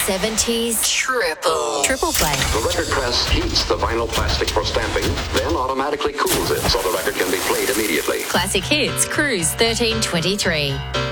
70s triple play. The record press heats the vinyl plastic for stamping, then automatically cools it so the record can be played immediately. Classic Hits, Cruise 1323.